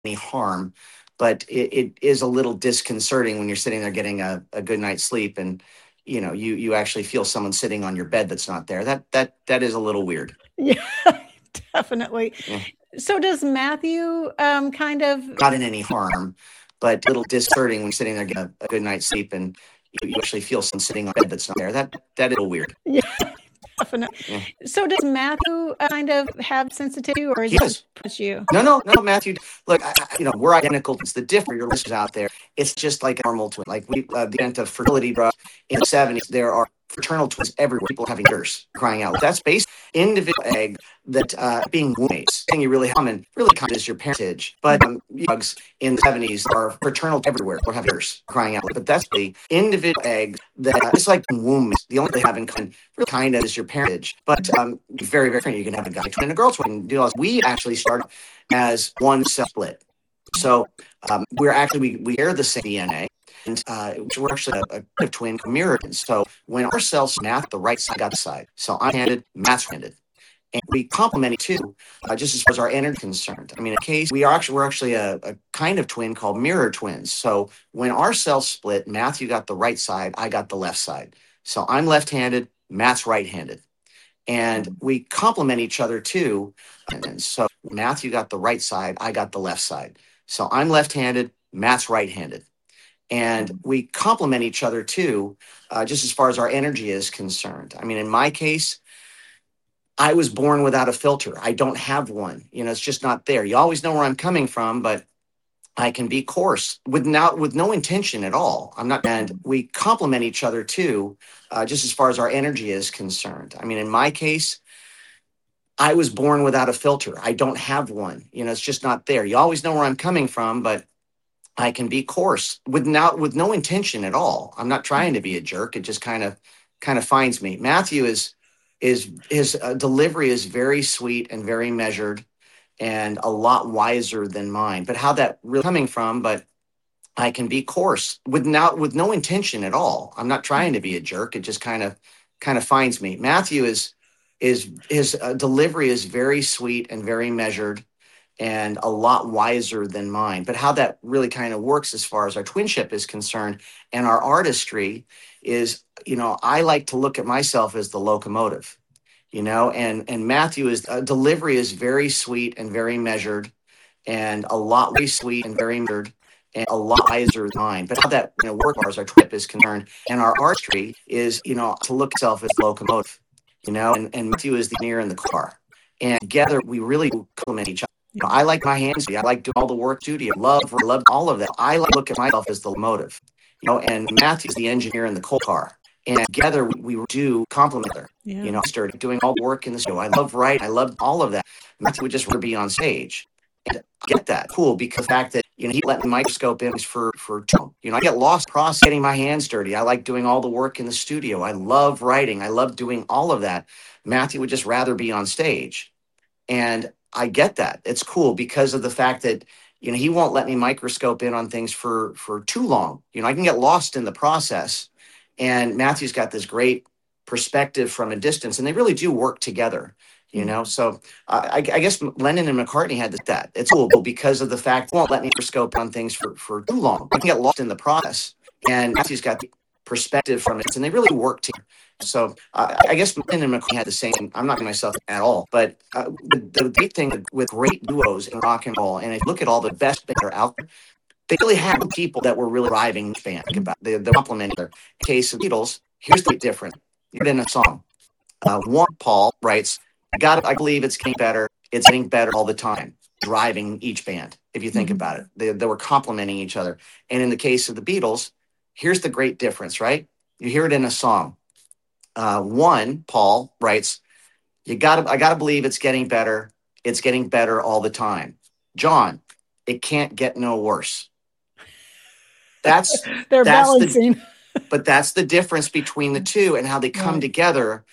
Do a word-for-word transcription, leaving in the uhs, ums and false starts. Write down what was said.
any harm, but it, it is a little disconcerting when you're sitting there getting a, a good night's sleep and you know you you actually feel someone sitting on your bed that's not there. That that that is a little weird. Yeah, definitely. Yeah. So does Matthew um, kind of Not in any harm, but a little disconcerting when you're sitting there getting a, a good night's sleep and you, you actually feel someone sitting on your bed that's not there. That that is a little weird. Yeah, definitely. Yeah. So does Matthew uh, kind of have sensitivity, or is He it does. just you? No, no, no, Matthew. Look, I, I- you know, we're identical. It's the different your listeners out there. It's just like a normal twin. Like we, uh, the event of fertility drugs in the seventies, there are fraternal twins everywhere. People having years crying out. That's based individual egg that uh, being roommates. Thing you really common, really common is your parentage. But um, drugs in the seventies are fraternal everywhere. People having years crying out. But that's the individual egg that uh, it's like womb. The only thing they have in common, really kind of, is your parentage. But um, very, very different. You can have a guy twin and a girl twin. You know, we actually started as one cell split. So um, we're actually, we, we share the same D N A. And uh, we're actually a, a twin mirror. So when our cells snap, the right side got the side. So I'm handed, Matt's handed. And we complement each other, uh, just as far as our energy is concerned. I mean, in case we are actually, we're actually a, a kind of twin called mirror twins. So when our cells split, Matthew got the right side, I got the left side. So I'm left-handed, Matt's right-handed. And we complement each other too. And so Matthew got the right side, I got the left side. So I'm left-handed, Matt's right-handed. And we complement each other too, uh, just as far as our energy is concerned. I mean, in my case, I was born without a filter. I don't have one. You know, it's just not there. You always know where I'm coming from, but I can be coarse with not with no intention at all. I'm not, and we complement each other too, uh, just as far as our energy is concerned. I mean, in my case, I was born without a filter. I don't have one. You know, it's just not there. You always know where I'm coming from, but I can be coarse with not with no intention at all. I'm not trying to be a jerk. It just kind of kind of finds me. Matthew is is his uh, delivery is very sweet and very measured and a lot wiser than mine. But how that really coming from, but I can be coarse with not with no intention at all. I'm not trying to be a jerk. It just kind of kind of finds me. Matthew is is his uh, delivery is very sweet and very measured and a lot wiser than mine. But how that really kind of works as far as our twinship is concerned and our artistry is, you know, I like to look at myself as the locomotive, you know, and and Matthew is uh, delivery is very sweet and very measured and a lot very sweet and very measured and a lot wiser than mine. But how that, you know, work as our twip is concerned and our artistry is, you know, to look at myself as the locomotive, you know, and, and Matthew is the engineer in the car. And together we really complement each other. You know, I like my hands. I like doing all the work studio. Love, love all of that. I like to look at myself as the motive, you know, and Matthew's the engineer in the coal car. And together we, we do complement her, Yeah. you know, started doing all the work in the studio. I love writing. I love all of that. Matthew would just rather be on stage. And I get that. Cool. Because the fact that, you know, he let the microscope in for, for, you know, I get lost process getting my hands dirty. I like doing all the work in the studio. I love writing. I love doing all of that. Matthew would just rather be on stage. And I get that. It's cool because of the fact that, you know, he won't let me microscope in on things for, for too long. You know, I can get lost in the process. And Matthew's got this great perspective from a distance, and they really do work together, you know? So uh, I, I guess Lennon and McCartney had that. It's cool because of the fact he won't let me microscope on things for, for too long. I can get lost in the process. And Matthew's got the perspective from it, and they really work together. So uh, I guess Lennon and McCartney had the same. I'm not myself at all, but uh, the, the great thing with great duos in rock and roll, and if you look at all the best that are out there, they really have people that were really driving the band. Think about the the complement. In case of Beatles, here's the difference. You're in a song. Uh, one, Paul writes, "I got. I believe it's getting better. It's getting better all the time." Driving each band, if you think mm-hmm. about it, they they were complementing each other. And in the case of the Beatles, here's the great difference, right? You hear it in a song. Uh, one, Paul writes, "You got. I got to believe it's getting better. It's getting better all the time." John, "It can't get no worse." That's they're that's balancing. The, but that's the difference between the two and how they come right. together